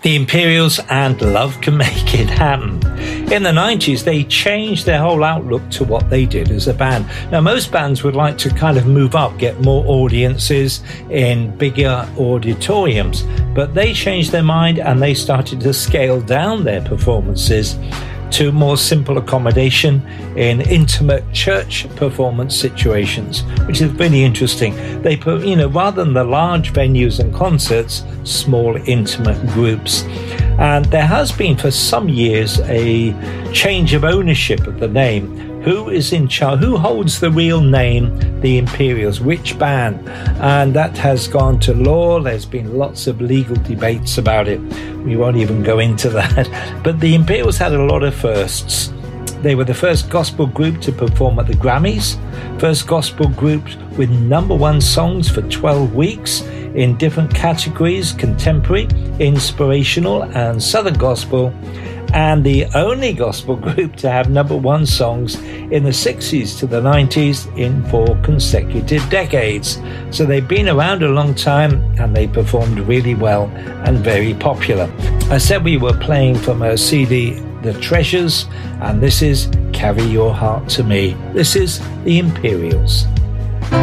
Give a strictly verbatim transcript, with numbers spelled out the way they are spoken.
The Imperials and Love Can Make It Happen. In the nineties, they changed their whole outlook to what they did as a band. Now, most bands would like to kind of move up, get more audiences in bigger auditoriums, but they changed their mind and they started to scale down their performances to more simple accommodation in intimate church performance situations, which is really interesting. They put, you know, rather than the large venues and concerts, small intimate groups. And there has been for some years a change of ownership of the name. Who is in charge? Who holds the real name, the Imperials? Which band? And that has gone to law. There's been lots of legal debates about it. We won't even go into that. But the Imperials had a lot of firsts. They were the first gospel group to perform at the Grammys, first gospel group with number one songs for twelve weeks in different categories: contemporary, inspirational, and southern gospel, and the only gospel group to have number one songs in the sixties to the nineties in four consecutive decades. So they've been around a long time and they performed really well and very popular. I said we were playing from a C D, The Treasures, and this is Carry Your Heart to Me. This is the Imperials.